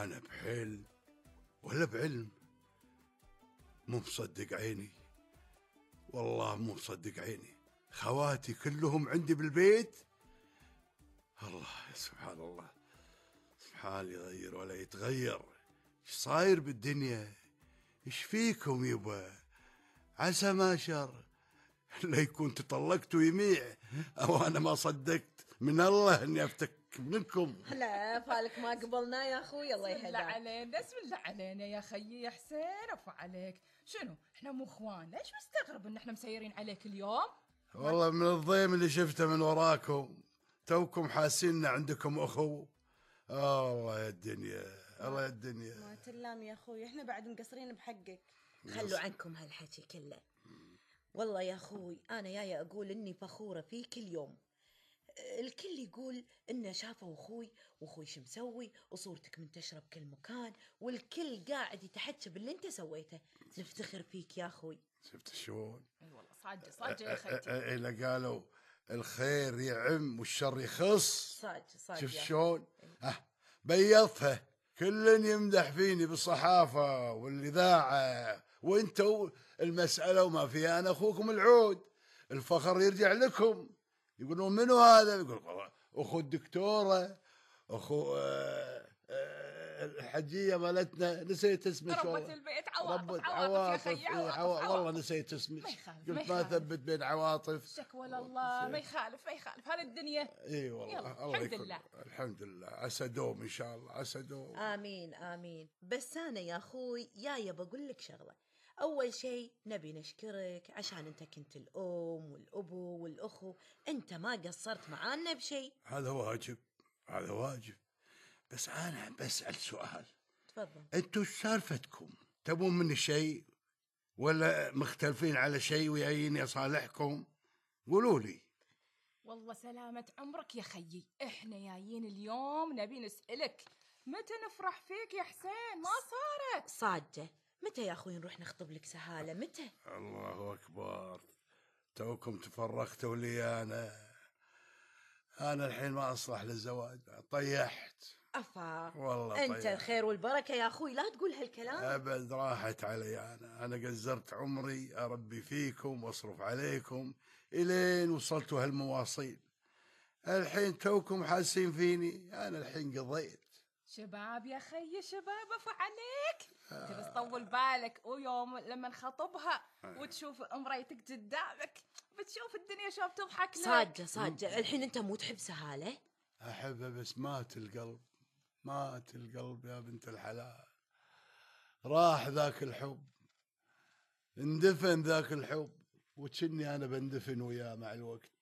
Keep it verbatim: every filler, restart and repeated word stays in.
أنا بحلم ولا بعلم؟ مو مصدق عيني، والله مو مصدق عيني. خواتي كلهم عندي بالبيت. الله سبحان الله، سبحان يغير ولا يتغير. ايش صاير بالدنيا؟ ايش فيكم يبا؟ عسى ما شر لا يكون تطلقت ويميع، او انا ما صدقت من الله اني افتك منكم. لا فالك ما قبلنا يا اخوي، الله يهداك. بسم الله علينا، بسم الله علينا يا خيي يا حسين. عفو عليك، شنو احنا مو اخوان؟ ليش مستغرب ان احنا مسيرين عليك اليوم؟ والله من الضيم اللي شفته من وراكم توكم حاسين ان عندكم اخو. آه الله يا الدنيا، الله يا الدنيا. ما تلام يا اخوي، احنا بعد مقصرين بحقك. خلوا عنكم هالحكي كله. والله يا اخوي انا جايه اقول اني فخوره فيك اليوم. الكل يقول انه شافوا اخوي واخوي شو مسوي وصورتك منتشره بكل مكان، والكل قاعد يتحكى باللي انت سويته. نفتخر فيك يا اخوي. شفت شلون؟ اي والله صاجه صاجه يا خيتي. إلا قالوا الخير يعم والشر يخص. صاج صاج. شفت شلون؟ ها بيضتها. كل يمدح فيني بالصحافة والإذاعة، وانتوا المسألة وما فيها. أنا أخوكم العود، الفخر يرجع لكم. يقولون منو هذا؟ يقول والله أخو الدكتورة، أخو آه آه الحجية مالتنا، نسيت اسمه. ربة البيت عواطف. عواطف يا خيي، عواطف, عواطف. والله نسيت اسمه. قلت ما ثبت بين عواطف. شكوى لله. ما يخالف ما يخالف، هذا الدنيا. اي والله الله الحمد يكون. لله الحمد لله. عسى دوم ان شاء الله، عسى دوم. امين امين. بس انا يا اخوي جايه بقول لك شغله. اول شيء نبي نشكرك عشان انت كنت الام والابو والاخو، انت ما قصرت معانا بشيء. هذا واجب، هذا واجب. بس انا بسأل سؤال. تفضل. انتوا ايش سالفتكم؟ تبون مني شيء ولا مختلفين على شيء ويايين اصالحكم؟ قولوا لي. والله سلامة عمرك يا خيي، احنا جايين اليوم نبي نسألك متى نفرح فيك يا حسين؟ ما صارت صاجة. متى يا اخوي نروح نخطب لك سهالة؟ متى؟ الله اكبر، توكم تفرختوا لي. انا انا الحين ما اصلح للزواج، طيحت. افا والله انت طيحت. الخير والبركة يا اخوي، لا تقول هالكلام. ابد راحت علي. انا انا قزرت عمري اربي فيكم واصرف عليكم الين وصلتوا هالمواصيل. الحين توكم حاسين فيني. انا الحين قضيت. شباب يا خيي شباب، عفو عليك. آه. تبي تطول بالك ويوم لما نخطبها آه. وتشوف مرايتك قدامك بتشوف الدنيا شو بتضحك لك. صاجة صاجة. الحين انت مو تحب سهالة؟ احبها بس مات القلب، مات القلب يا بنت الحلال. راح ذاك الحب، اندفن ذاك الحب، وتشني انا بندفن وياه مع الوقت.